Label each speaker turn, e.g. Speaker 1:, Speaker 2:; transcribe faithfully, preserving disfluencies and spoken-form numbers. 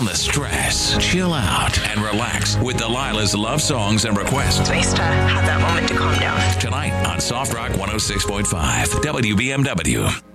Speaker 1: down the stress, chill out, and relax with Delilah's love songs and requests.
Speaker 2: Nice to have that moment to calm down.
Speaker 1: Tonight on Soft Rock one oh six point five W B M W.